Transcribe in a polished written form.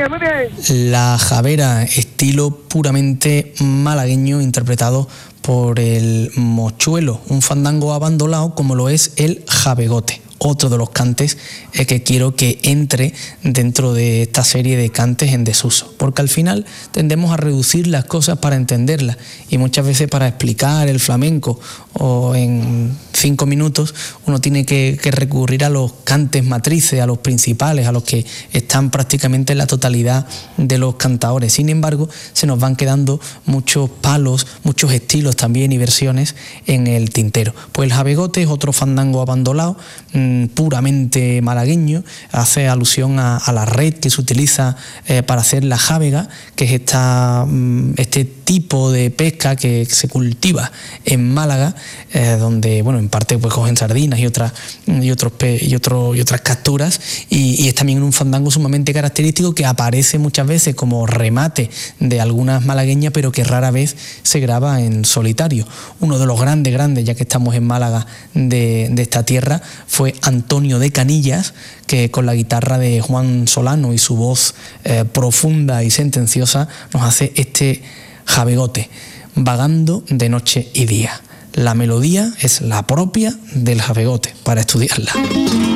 bien, muy bien. La Javera, estilo puramente malagueño, interpretado por el Mochuelo, un fandango abandonado como lo es el jabegote. Otro de los cantes que quiero que entre dentro de esta serie de cantes en desuso, porque al final tendemos a reducir las cosas para entenderlas, y muchas veces para explicar el flamenco o en 5 minutos uno tiene que recurrir a los cantes matrices, a los principales, a los que están prácticamente en la totalidad de los cantadores. Sin embargo, se nos van quedando muchos palos, muchos estilos también y versiones en el tintero. Pues el jabegote es otro fandango abandonado, puramente malagueño, hace alusión a la red que se utiliza para hacer la jávega, que es este tipo de pesca que se cultiva en Málaga, donde, bueno, en parte pues cogen sardinas y otras capturas, y es también un fandango sumamente característico que aparece muchas veces como remate de algunas malagueñas, pero que rara vez se graba en solitario. Uno de los grandes, ya que estamos en Málaga, de esta tierra, fue Antonio de Canillas, que con la guitarra de Juan Solano y su voz profunda y sentenciosa nos hace este jabegote, vagando de noche y día. La melodía es la propia del jabegote, para estudiarla.